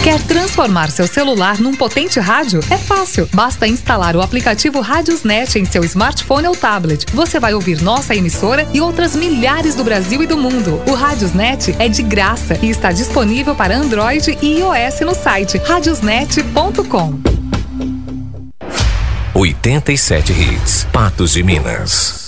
Quer transformar seu celular num potente rádio? É fácil. Basta instalar o aplicativo Radiosnet em seu smartphone ou tablet. Você vai ouvir nossa emissora e outras milhares do Brasil e do mundo. O Radiosnet é de graça e está disponível para Android e iOS no site radiosnet.com. 87 Hits, Patos de Minas.